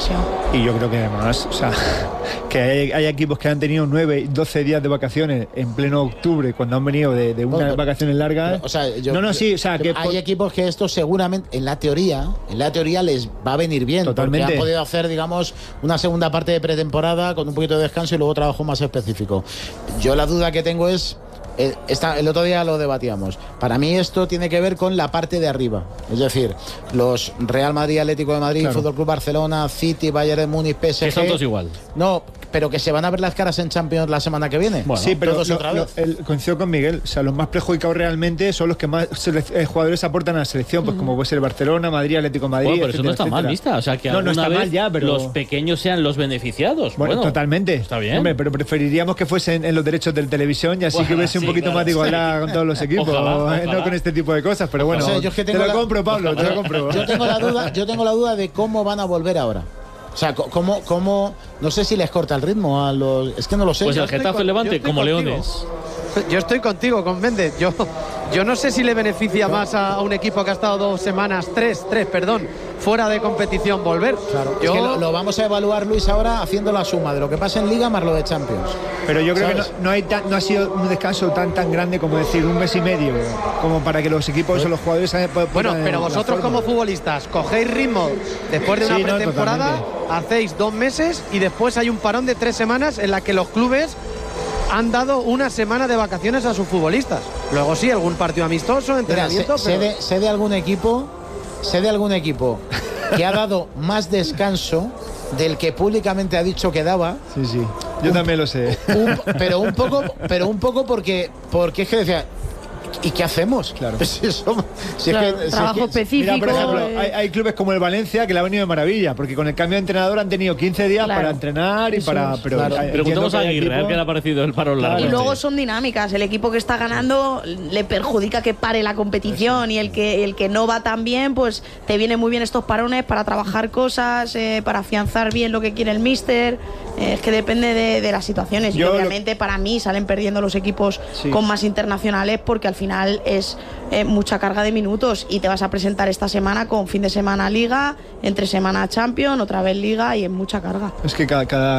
demasiado. Y yo creo que además, o sea, que hay equipos que han tenido 9, 12 días de vacaciones en pleno octubre, cuando han venido de unas vacaciones largas. Pero, o sea, hay equipos que esto seguramente, en la teoría les va a venir bien. Totalmente. Porque han podido hacer, digamos, una segunda parte de pretemporada con un poquito de descanso y luego trabajo más específico. Yo la duda que tengo es, el otro día lo debatíamos. Para mí esto tiene que ver con la parte de arriba. Es decir, los Real Madrid, Atlético de Madrid, Fútbol Club Barcelona, City, Bayern de Múnich, PSG. Que son todos igual. No, pero que se van a ver las caras en Champions la semana que viene. Bueno, sí, pero coincido con Miguel. O sea, los más perjudicados realmente son los que más jugadores aportan a la selección, pues como puede ser Barcelona, Madrid, Atlético de Madrid. Bueno, pero eso no está mal, vista. O sea, que no está mal ya, pero los pequeños sean los beneficiados. Bueno, totalmente. Está bien. Hombre, pero preferiríamos que fuesen en los derechos de televisión y así que hubiese un poquito más de igualdad con todos los equipos. Ojalá. No con este tipo de cosas, pero bueno. O sea, te lo compro, Pablo, te lo compro. Yo tengo la duda de cómo van a volver ahora. O sea, ¿cómo? No sé si les corta el ritmo a los... Es que no lo sé. Pues el Getafe Levante, como contigo. Leones. Yo estoy contigo, con Méndez. Yo no sé si le beneficia más a un equipo que ha estado 2 semanas, tres, fuera de competición volver. Claro, es que lo vamos a evaluar, Luis, ahora haciendo la suma de lo que pasa en Liga más lo de Champions. Pero yo creo que no ha sido un descanso tan grande como decir 1 mes y medio, como para que los equipos o los jugadores puedan... Bueno, pero vosotros como futbolistas cogéis ritmo después de una pretemporada, hacéis 2 meses y después hay un parón de 3 semanas en la que los clubes han dado una semana de vacaciones a sus futbolistas. Luego sí, algún partido amistoso, entrenamiento. Sé de algún equipo que ha dado más descanso del que públicamente ha dicho que daba. Sí. Yo también lo sé. Pero un poco porque es que decía, ¿y qué hacemos? Claro. Trabajo específico. Mira, por ejemplo, hay clubes como el Valencia que le ha venido de maravilla, porque con el cambio de entrenador han tenido 15 días para entrenar y para... Preguntamos a Aguirre, ¿qué le ha parecido el paro largo? Y luego son dinámicas. El equipo que está ganando le perjudica que pare la competición y el que no va tan bien, pues te vienen muy bien estos parones para trabajar cosas, para afianzar bien lo que quiere el míster. Es que depende de las situaciones. Y obviamente para mí salen perdiendo los equipos con más internacionales porque al final es mucha carga de minutos y te vas a presentar esta semana con fin de semana Liga, entre semana Champions, otra vez Liga y es mucha carga. Es que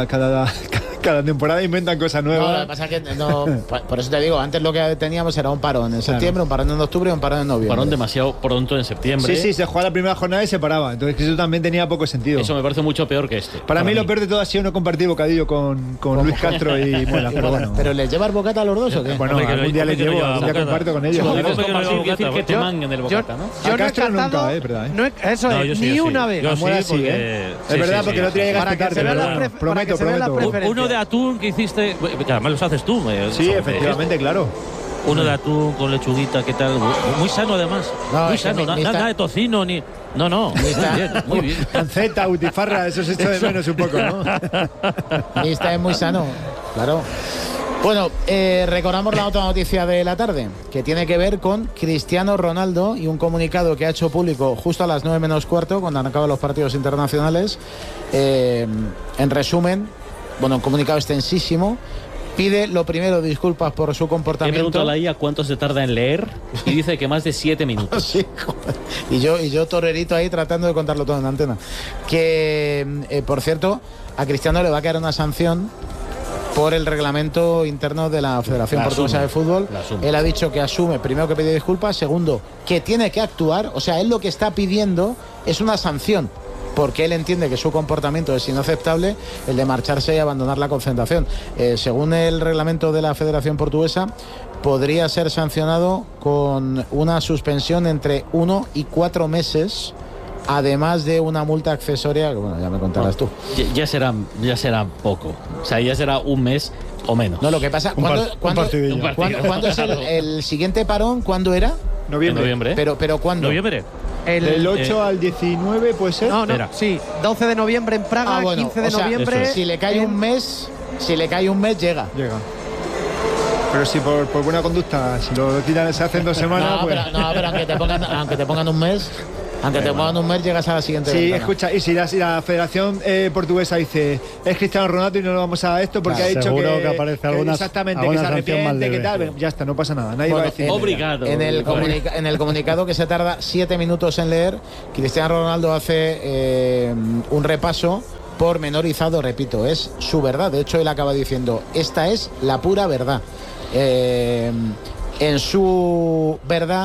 cada temporada inventan cosas nuevas. No, lo que pasa es que por eso te digo, antes lo que teníamos era un parón en septiembre, un parón en octubre y un parón en noviembre. Parón demasiado pronto en septiembre. Sí, se jugaba la primera jornada y se paraba. Entonces eso también tenía poco sentido. Eso me parece mucho peor que este. Para mí lo peor de todo ha sido no compartir bocadillo con Luis Castro y Muela, pero bueno. ¿Pero les llevas bocata a los dos o qué? Bueno, algún día les llevo, algún día comparto con ellos. Decir que te manguen el bocata, ¿no? Yo no he Castro cantado, nunca, ¿verdad? Eso es, ni una vez. Yo sí, porque... Es verdad, porque el otro día llegaste tarde. Prometo. Uno de atún que hiciste, que además los haces tú. Sí, efectivamente, claro. Uno de atún con lechuguita, ¿qué tal? Muy sano además. Muy sano, nada de tocino ni... No, muy bien. Panceta, butifarra, eso se echa de menos un poco, ¿no? Esta es muy sano, claro. Bueno, recordamos la otra noticia de la tarde, que tiene que ver con Cristiano Ronaldo y un comunicado que ha hecho público justo a las 9:15, cuando han acabado los partidos internacionales. En resumen, bueno, un comunicado extensísimo. Pide lo primero disculpas por su comportamiento. He preguntado a la IA cuánto se tarda en leer y dice que más de 7 minutos. Sí, y yo torerito ahí tratando de contarlo todo en antena. Que, por cierto, a Cristiano le va a caer una sanción por el reglamento interno de la Federación Portuguesa de Fútbol. Él ha dicho que asume, primero, que pide disculpas, segundo, que tiene que actuar. O sea, él lo que está pidiendo es una sanción, porque él entiende que su comportamiento es inaceptable, el de marcharse y abandonar la concentración. Según el reglamento de la Federación Portuguesa, podría ser sancionado con una suspensión entre 1 y 4 meses, además de una multa accesoria, que bueno, ya me contarás tú. Ya será poco, o sea, ya será un mes o menos. No, lo que pasa, ¿cuándo es el siguiente parón? ¿Cuándo era? Noviembre. Pero ¿cuándo? Noviembre. El 8 al 19 puede ser. No, sí, 12 de noviembre en Praga, 15 de noviembre. Si le cae un mes, llega. Pero si por buena conducta, si lo tiran, se hacen 2 semanas, pero aunque te pongan un mes. Aunque te pongan un mes, llegas a la siguiente. Sí, escucha, y si la Federación Portuguesa dice es Cristiano Ronaldo y no lo vamos a esto porque ha dicho que aparece alguna, exactamente, que se arrepiente, que tal, ya está, no pasa nada, nadie va a decir. Obrigado. En el comunicado, que se tarda 7 minutos en leer, Cristiano Ronaldo hace un repaso pormenorizado, repito, es su verdad. De hecho, él acaba diciendo, esta es la pura verdad. En su verdad